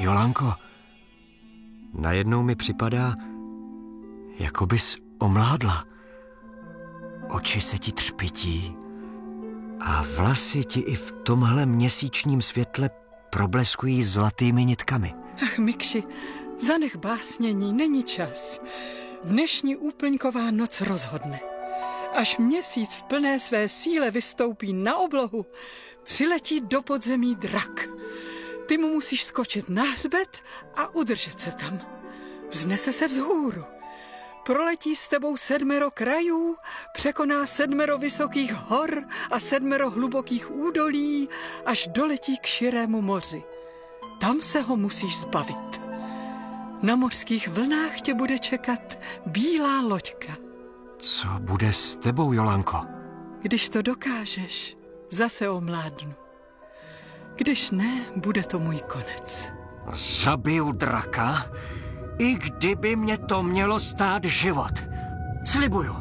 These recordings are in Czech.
Jolanko, najednou mi připadá, jako bys omládla. Oči se ti třpití a vlasy ti i v tomhle měsíčním světle probleskují zlatými nitkami. Ach, Mikši, zanech básnění, není čas. Dnešní úplňková noc rozhodne. Až měsíc v plné své síle vystoupí na oblohu, přiletí do podzemí drak. Ty mu musíš skočit na hřbet a udržet se tam. Vznese se vzhůru. Proletí s tebou 7 krajů, překoná 7 vysokých hor a 7 hlubokých údolí, až doletí k širému moři. Tam se ho musíš zbavit. Na mořských vlnách tě bude čekat bílá loďka. Co bude s tebou, Jolanko? Když to dokážeš, zase omládnu. Když ne, bude to můj konec. Zabiju draka, i kdyby mě to mělo stát život. Slibuju.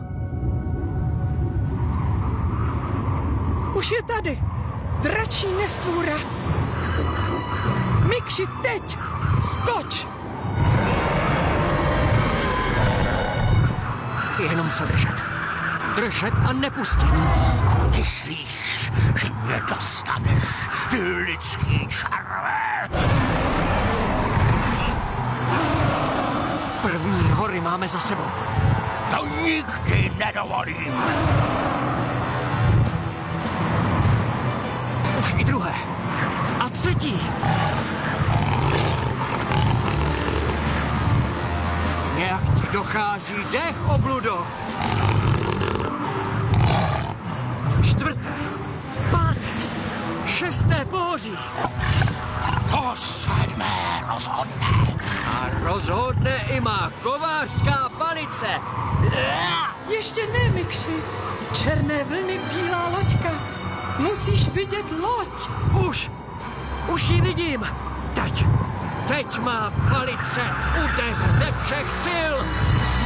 Už je tady. Dračí nestvůra. Mikši, teď! Skoč! Jenom se držet. Držet a nepustit. Myslíš, že mě dostaneš, ty lidský čarové? První hory máme za sebou. To nikdy nedovolím. Už i druhé. A třetí. Nějak ti dochází dech, obludo. Čtvrté, páté, 6. pohoří. To 7. rozhodne. A rozhodne i má kovářská palice. Ještě ne, Mikši. Černé vlny, bílá loďka. Musíš vidět loď. Už ji vidím. Teď má palice. Udeř ze všech sil.